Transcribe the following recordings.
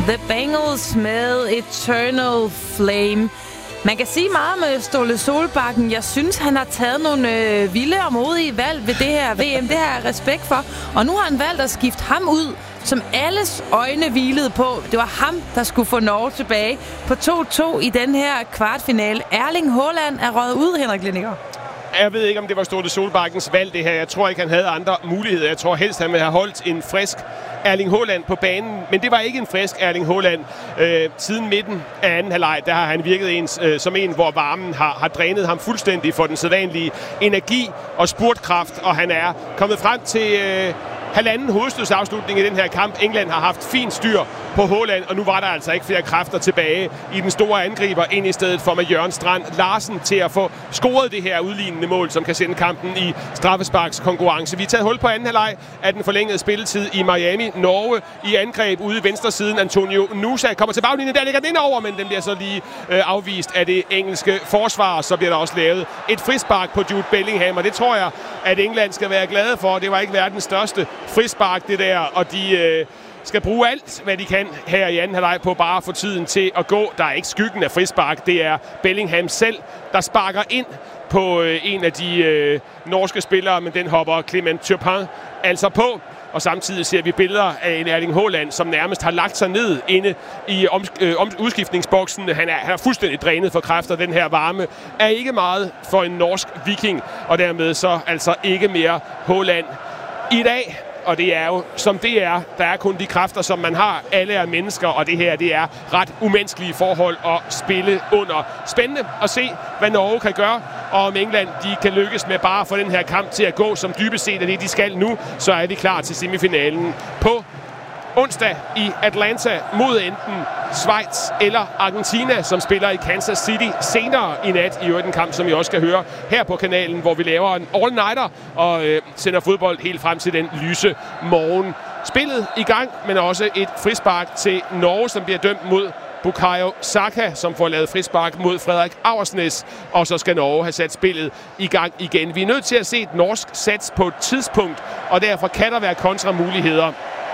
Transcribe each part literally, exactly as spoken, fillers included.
The Bengals med Eternal Flame. Man kan sige meget med Ståle Solbakken. Jeg synes, han har taget nogle øh, vilde og modige valg ved det her V M. Det har jeg respekt for. Og nu har han valgt at skifte ham ud, som alles øjne hvilede på. Det var ham, der skulle få Norge tilbage på to to i den her kvartfinale. Erling Haaland er røget ud, Henrik Lindinger. Jeg ved ikke, om det var Ståle Solbakkens valg, det her. Jeg tror ikke, han havde andre muligheder. Jeg tror helst, han ville have holdt en frisk Erling Haaland på banen. Men det var ikke en frisk Erling Haaland. Øh, siden midten af anden halvleg, der har han virket ens, øh, som en, hvor varmen har, har drænet ham fuldstændig for den sædvanlige energi og spurtkraft. Og han er kommet frem til øh, halvanden hovedstødsafslutning i den her kamp. England har haft fint styr på Haaland, og nu var der altså ikke flere kræfter tilbage i den store angriber, ind i stedet for med Jørgen Strand Larsen til at få scoret det her udlignende mål, som kan sende kampen i straffesparks konkurrence. Vi er taget hul på anden halvleg af den forlængede spilletid i Miami. Norge i angreb ude i venstre siden. Antonio Nusa kommer til baglinjen, der ligger den ind over, men den bliver så lige øh, afvist af det engelske forsvar. Så bliver der også lavet et frispark på Jude Bellingham, og det tror jeg, at England skal være glade for. Det var ikke verdens største frispark, det der, og de øh, skal bruge alt, hvad de kan her i anden halvleg på bare at få tiden til at gå. Der er ikke skyggen af frispark. Det er Bellingham selv, der sparker ind på øh, en af de øh, norske spillere, men den hopper Clement Turpin altså på. Og samtidig ser vi billeder af en Erling Haaland, som nærmest har lagt sig ned inde i om, øh, om, udskiftningsboksen. Han er, han er fuldstændig drænet for kræfter. Den her varme er ikke meget for en norsk viking, og dermed så altså ikke mere Haaland i dag. Og det er jo, som det er, der er kun de kræfter, som man har. Alle er mennesker, og det her, det er ret umenneskelige forhold at spille under. Spændende at se, hvad Norge kan gøre, og om England de kan lykkes med bare at få den her kamp til at gå, som dybest set er det, de skal nu, så er de klar til semifinalen på onsdag i Atlanta mod enten Schweiz eller Argentina, som spiller i Kansas City senere i nat. I øvrigt en kamp, som I også skal høre her på kanalen, hvor vi laver en all-nighter og øh, sender fodbold helt frem til den lyse morgen. Spillet i gang, men også et frispark til Norge, som bliver dømt mod Bukayo Saka, som får lavet frispark mod Frederik Aursnes, og så skal Norge have sat spillet i gang igen. Vi er nødt til at se et norsk sats på et tidspunkt, og derfor kan der være kontramuligheder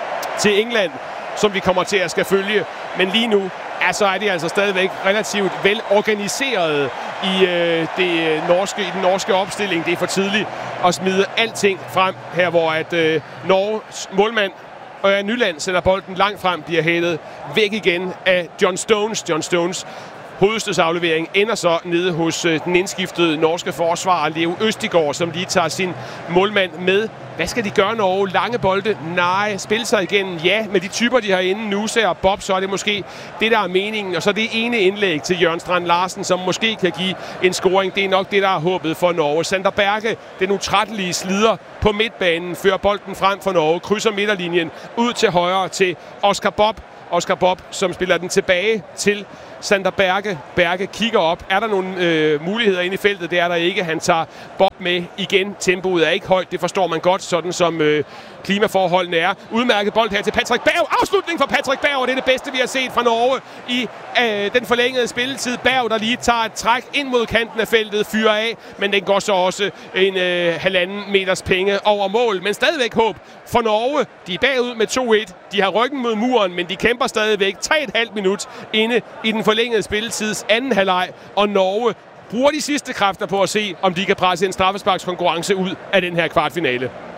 til England, som vi kommer til at skal følge. Men lige nu, ja, så er de altså stadigvæk relativt velorganiseret i, øh, det norske, i den norske opstilling. Det er for tidligt at smide alting frem her, hvor at øh, Norges målmand Ørjan Nyland sender bolden langt frem, bliver hættet væk igen af John Stones. John Stones hovedstødsaflevering ender så nede hos øh, den indskiftede norske forsvarer Leo Østigård, som lige tager sin målmand med. Hvad skal de gøre, Norge? Lange bolde? Nej. Spille sig igen? Ja. Med de typer, de har inde, Nusa og Bob, så er det måske det, der er meningen. Og så det ene indlæg til Jørgen Strand Larsen, som måske kan give en scoring. Det er nok det, der er håbet for Norge. Sander Berge, den utrættelige slider på midtbanen, fører bolden frem for Norge, krydser midterlinjen ud til højre til Oscar Bob. Oscar Bob, som spiller den tilbage til Sander Berge. Berge kigger op. Er der nogle øh, muligheder inde i feltet? Det er der ikke. Han tager Bob med igen. Tempoet er ikke højt. Det forstår man godt, sådan som øh, klimaforholdene er. Udmærket bold her til Patrick Berg. Afslutning for Patrick Berg, og det er det bedste, vi har set fra Norge i øh, den forlængede spilletid. Berg, der lige tager et træk ind mod kanten af feltet, fyrer af, men den går så også en øh, halvanden meters penge over mål. Men stadigvæk håb for Norge. De er bagud med to et. De har ryggen mod muren, men de kæmper stadigvæk tre komma fem minut inde i den forlængede spilletids anden halvleg, og Norge bruger de sidste kræfter på at se, om de kan presse en straffesparkskonkurrence ud af den her kvartfinale.